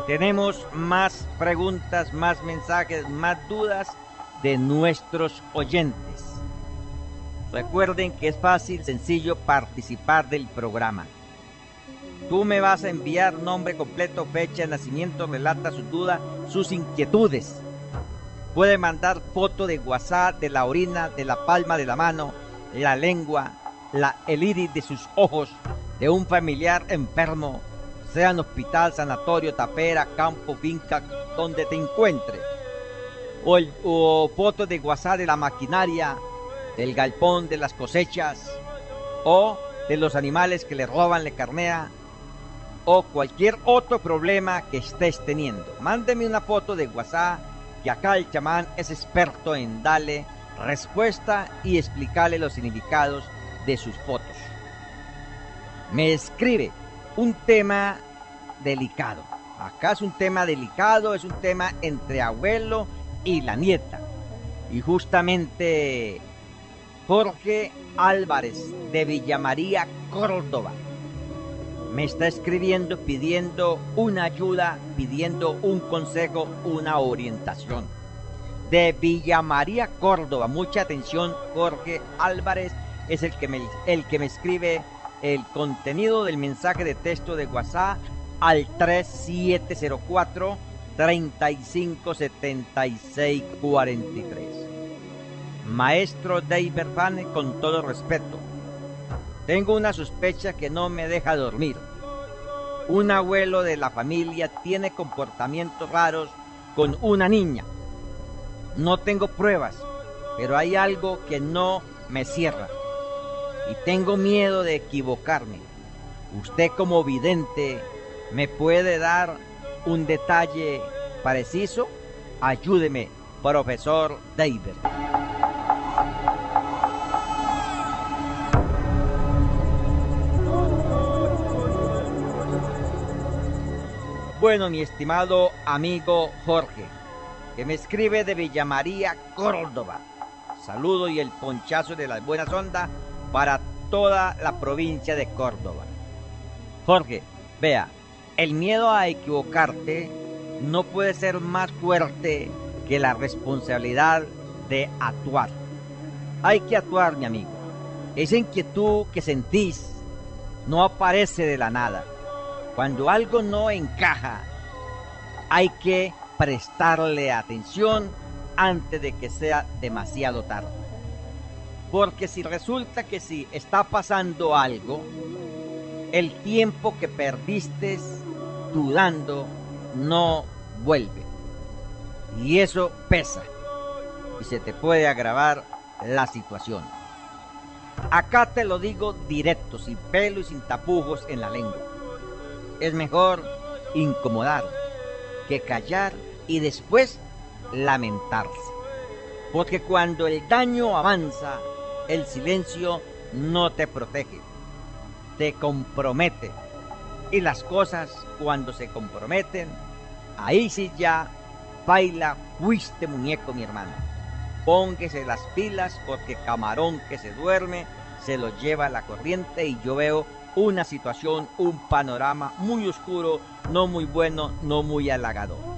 Tenemos más preguntas, más mensajes, más dudas de nuestros oyentes. Recuerden que es fácil, sencillo participar del programa. Tú me vas a enviar nombre completo, fecha de nacimiento, relata sus dudas, sus inquietudes. Puede mandar foto de WhatsApp, de la orina, de la palma de la mano, la lengua, el iris de sus ojos, de un familiar enfermo, sea en hospital, sanatorio, tapera, campo, finca, donde te encuentres. O fotos de WhatsApp de la maquinaria, del galpón, de las cosechas, o de los animales que le roban, le carnea, o cualquier otro problema que estés teniendo. Mándeme una foto de WhatsApp, que acá el chamán es experto en darle respuesta y explicarle los significados de sus fotos. Me escribe un tema delicado. Acá es un tema delicado, es un tema entre abuelo y la nieta. Y justamente Jorge Álvarez de Villa María, Córdoba, me está escribiendo pidiendo una ayuda, pidiendo un consejo, una orientación. De Villa María, Córdoba. Mucha atención, Jorge Álvarez es el que me escribe el contenido del mensaje de texto de WhatsApp al 3704-357643. Maestro David Vane, con todo respeto, tengo una sospecha que no me deja dormir. Un abuelo de la familia tiene comportamientos raros con una niña. No tengo pruebas, pero hay algo que no me cierra y tengo miedo de equivocarme. Usted, como vidente, ¿me puede dar un detalle preciso? Ayúdeme, profesor David. Bueno, mi estimado amigo Jorge, que me escribe de Villa María, Córdoba. Saludo y el ponchazo de las buenas ondas para toda la provincia de Córdoba. Jorge, vea, el miedo a equivocarte no puede ser más fuerte que la responsabilidad de actuar. Hay que actuar, mi amigo. Esa inquietud que sentís no aparece de la nada. Cuando algo no encaja, hay que prestarle atención antes de que sea demasiado tarde. Porque si resulta que si está pasando algo, el tiempo que perdiste dudando no vuelve. Y eso pesa y se te puede agravar la situación. Acá te lo digo directo, sin pelo y sin tapujos en la lengua. Es mejor incomodar que callar y después lamentarse. Porque cuando el daño avanza, el silencio no te protege, te compromete. Y las cosas, cuando se comprometen, ahí sí ya baila, fuiste muñeco, mi hermano. Póngase las pilas, porque camarón que se duerme se lo lleva la corriente. Y yo veo una situación, un panorama muy oscuro, no muy bueno, no muy halagador.